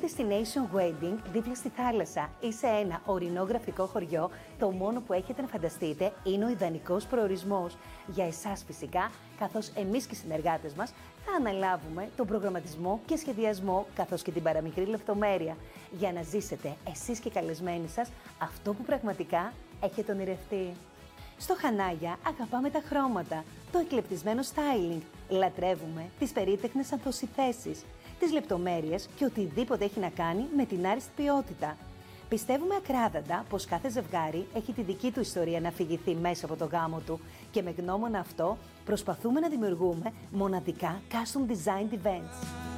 ένα destination wedding δίπλα στη θάλασσα ή σε ένα ορεινό γραφικό χωριό, το μόνο που έχετε να φανταστείτε είναι ο ιδανικός προορισμός. Για εσάς φυσικά, καθώς εμείς και οι συνεργάτες μας θα αναλάβουμε τον προγραμματισμό και σχεδιασμό, καθώς και την παραμικρή λεπτομέρεια, για να ζήσετε εσείς και οι καλεσμένοι σας αυτό που πραγματικά έχετε ονειρευτεί. Στο Χανάγια αγαπάμε τα χρώματα, το εκλεπτισμένο styling, λατρεύουμε τις περίτεχνες ανθοσιθέσεις, τις λεπτομέρειες και οτιδήποτε έχει να κάνει με την άριστη ποιότητα. Πιστεύουμε ακράδαντα πως κάθε ζευγάρι έχει τη δική του ιστορία να αφηγηθεί μέσα από το γάμο του και με γνώμονα αυτό προσπαθούμε να δημιουργούμε μοναδικά custom designed events.